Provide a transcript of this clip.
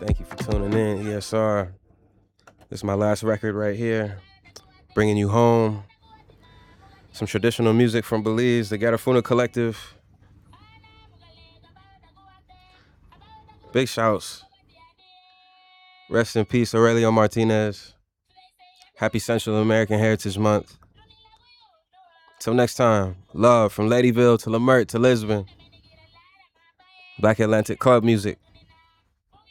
Thank you for tuning in, ESR. This is my last record right here, bringing you home. Some traditional music from Belize, the Garifuna Collective. Big shouts. Rest in peace, Aurelio Martinez. Happy Central American Heritage Month. Till next time, love from Ladyville to Lamert to Lisbon. Black Atlantic Club music.